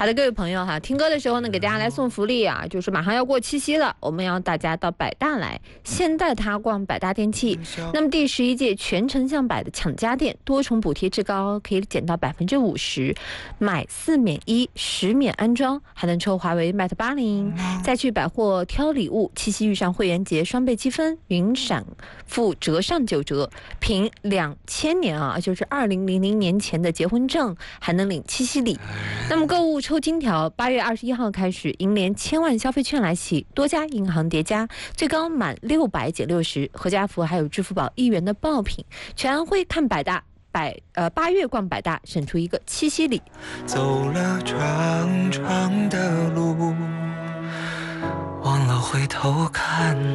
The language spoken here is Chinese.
好的，各位朋友哈，听歌的时候呢，给大家来送福利啊，就是马上要过七夕了，我们要大家到百大来，先带他逛百大电器。那么第11届全城向百的抢家电，多重补贴至高，可以减到50%，买4免1，10免安装，还能抽华为 Mate 80。再去百货挑礼物，七夕遇上会员节双倍积分，云闪付折上9折，凭2000年啊，就是2000年前的结婚证，还能领七夕礼。那么购物抽金条，8月21号开始，银联1000万消费券来袭，多家银行叠加，最高满600减60，合家福还有支付宝1元的爆品。全会看百大，8月逛百大，省出一个七夕礼。 走了长长的路，忘了回头看。